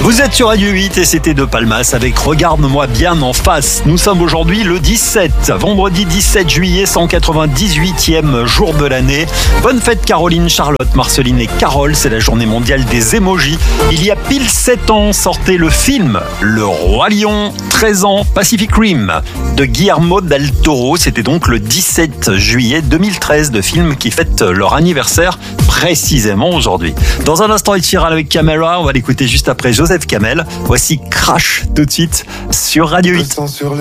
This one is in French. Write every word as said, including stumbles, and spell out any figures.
Vous êtes sur Radio huit et c'était De Palmas avec Regarde-moi bien en face. Nous sommes aujourd'hui le dix-sept, vendredi dix-sept juillet, cent quatre-vingt-dix-huitième jour de l'année. Bonne fête Caroline, Charlotte, Marceline et Carole, c'est la journée mondiale des émojis. Il y a pile sept ans sortait le film Le Roi Lion, treize ans, Pacific Rim de Guillermo del Toro. C'était donc le dix-sept juillet deux mille treize, de films qui fêtent leur anniversaire précisément aujourd'hui. Dans un instant, Ed Sheeran avec Camera, on va l'écouter juste après Joseph Kamel. Voici Crash tout de suite sur Radio huit.